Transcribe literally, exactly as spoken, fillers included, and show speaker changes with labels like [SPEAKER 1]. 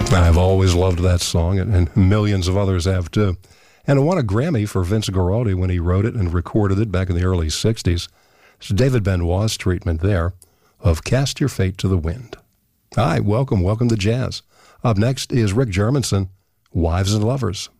[SPEAKER 1] I've always loved that song, and millions of others have too. And it won a Grammy for Vince Guaraldi when he wrote it and recorded it back in the early sixties. It's David Benoit's treatment there of Cast Your Fate to the Wind. Hi, welcome, welcome to Jazz. Up next is Rick Germanson, Wives and Lovers.